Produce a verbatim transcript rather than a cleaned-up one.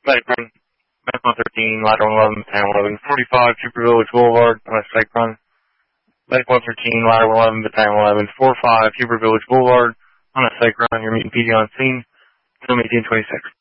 Medic run. Medic one thirteen, Ladder one eleven, Battalion eleven, forty-five, Trooper Village Boulevard, on a psych run. Medic one thirteen, Ladder one eleven, Battalion eleven, forty-five, Trooper Village Boulevard, on a psych run. You're meeting P D on scene. Film eighteen twenty-six.